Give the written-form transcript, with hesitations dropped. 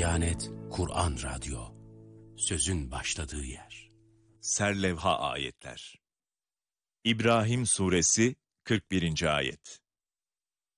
Diyanet Kur'an Radyo, sözün başladığı yer. Serlevha ayetler. İbrahim suresi 41. ayet.